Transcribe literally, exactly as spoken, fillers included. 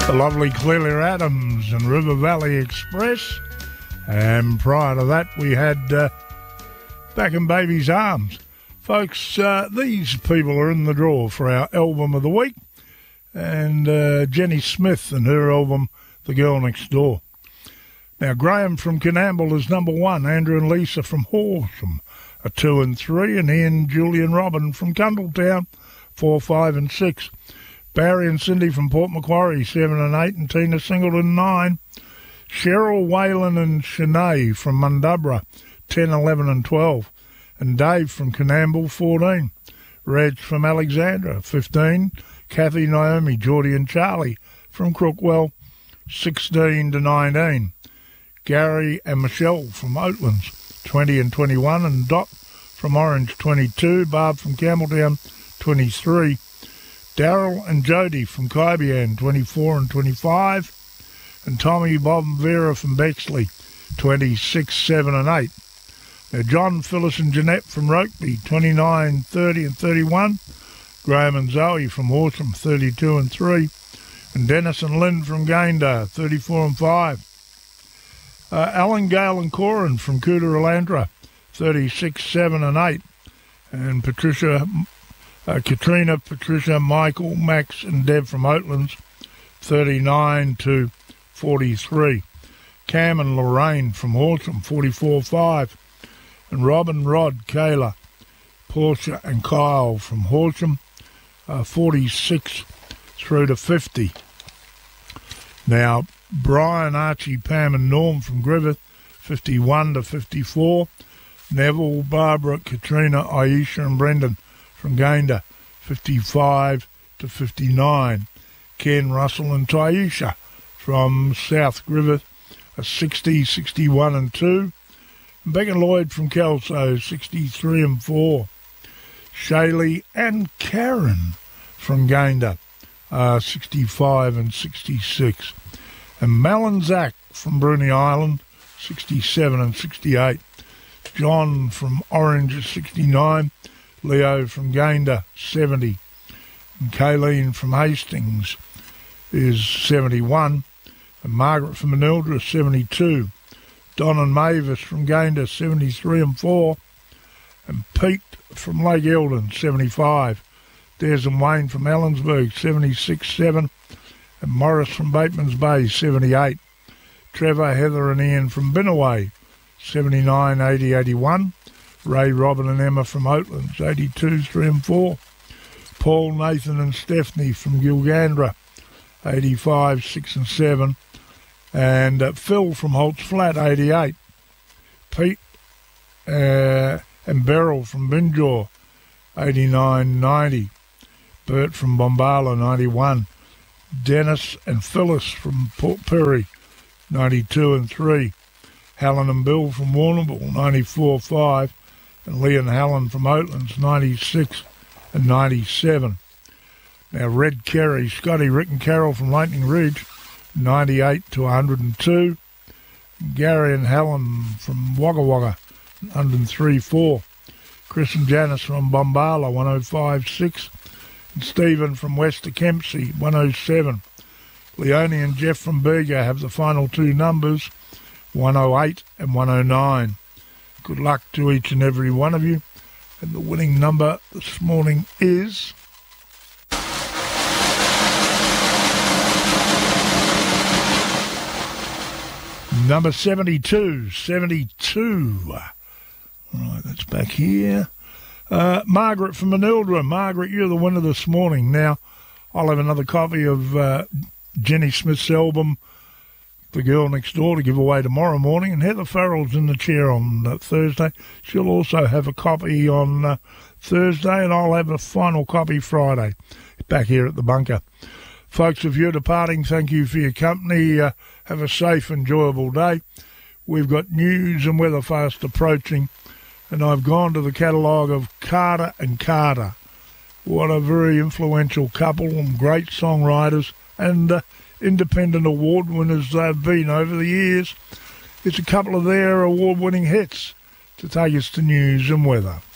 The lovely Clelia Adams and River Valley Express. And prior to that, we had uh, Back in Baby's Arms. Folks, uh, these people are in the draw for our Album of the Week. And uh, Jenny Smith and her album, The Girl Next Door. Now, Graham from Canamble is number one. Andrew and Lisa from Horsham are two and three. And Ian, Julie and Robin from Cundletown, four, five and six. Barry and Cindy from Port Macquarie, seven and eight, and Tina Singleton, nine. Cheryl, Whalen and Shanae from Mundubra, ten, eleven and twelve. And Dave from Canamble, fourteen. Reg from Alexandra, fifteen. Kathy, Naomi, Geordie and Charlie from Crookwell, sixteen to nineteen. Gary and Michelle from Oatlands, twenty and twenty-one. And Dot from Orange, twenty-two. Barb from Campbelltown, twenty-three. Daryl and Jody from Kybian, twenty-four and twenty-five. And Tommy, Bob and Vera from Bexley, twenty-six, seven and eight. Now John, Phyllis and Jeanette from Rokeby, twenty-nine, thirty and thirty-one. Graham and Zoe from Horsham, thirty-two and three. And Dennis and Lynn from Gayndah, thirty-four and five. Uh, Alan, Gale and Corin from Cooter-Alandra, thirty-six, seven and eight. And Patricia... Uh, Katrina, Patricia, Michael, Max and Deb from Oatlands, thirty-nine to forty-three. Cam and Lorraine from Horsham, forty-four five. And Robin, Rod, Kayla, Portia and Kyle from Horsham, uh, forty-six through to fifty. Now, Brian, Archie, Pam and Norm from Griffith, fifty-one to fifty-four. Neville, Barbara, Katrina, Aisha and Brendan from Gayndah, fifty-five to fifty-nine. Ken, Russell and Taisha from South Griffith, a sixty, sixty-one and two. Beck and Lloyd from Kelso, sixty-three and four. Shaylee and Karen from Gayndah, uh, sixty-five and sixty-six. And Mel and Zach from Bruny Island, sixty-seven and sixty-eight. John from Orange, sixty-nine. Leo from Gayndah, seventy. And Kayleen from Hastings is seventy-one. And Margaret from Manildra, seventy-two. Don and Mavis from Gayndah, seventy-three and four. And Pete from Lake Eldon, seventy-five. Des and Wayne from Ellensburg, seventy-six seven. And Morris from Bateman's Bay, seventy-eight. Trevor, Heather and Ian from Binnaway, seventy-nine, eighty, eighty-one. Ray, Robin and Emma from Oatlands, eighty-two, three and four. Paul, Nathan and Stephanie from Gilgandra, eighty-five, six and seven. And uh, Phil from Holt's Flat, eighty-eight. Pete uh, and Beryl from Binjaw, eighty-nine, ninety. Bert from Bombala, ninety-one. Dennis and Phyllis from Port Perry, ninety-two and three. Helen and Bill from Warrnambool, ninety-four, five. And Lee and Helen from Oatlands, ninety-six and ninety-seven. Now, Red Kerry, Scotty, Rick and Carol from Lightning Ridge, ninety-eight to one hundred and two. Gary and Helen from Wagga Wagga, one hundred and three, four. Chris and Janice from Bombala, one oh five, six. And Stephen from Wester Kempsey, one oh seven. Leonie and Jeff from Bega have the final two numbers, one oh eight and one oh nine. Good luck to each and every one of you. And the winning number this morning is... number seventy-two. seventy-two. Right, that's back here. Uh, Margaret from Manildra. Margaret, you're the winner this morning. Now, I'll have another copy of uh, Jenny Smith's album, The Girl Next Door, to give away tomorrow morning. And Heather Farrell's in the chair on uh, Thursday. She'll also have a copy on uh, Thursday, and I'll have a final copy Friday back here at the bunker. Folks, if you're departing, thank you for your company. Uh, have a safe, enjoyable day. We've got news and weather fast approaching, and I've gone to the catalogue of Carter and Carter. What a very influential couple and great songwriters and uh, independent award winners they've been over the years. It's a couple of their award-winning hits to take us to news and weather.